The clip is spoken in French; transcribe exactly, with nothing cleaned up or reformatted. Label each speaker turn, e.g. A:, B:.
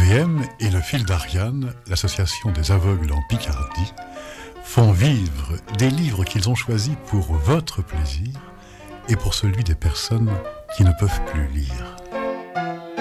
A: V M et le Fil d'Ariane, l'association des aveugles en Picardie, font vivre des livres qu'ils ont choisis pour votre plaisir et pour celui des personnes qui ne peuvent plus lire.